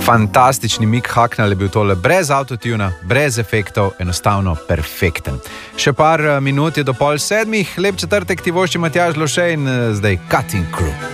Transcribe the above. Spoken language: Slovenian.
Fantastični Mick Hucknall je bil tole, brez autotuna, brez efektov, enostavno perfekten. Še par minut je do 6:30, lep četrtek ti vošči Matjaž Loše in zdaj Cutting Crew.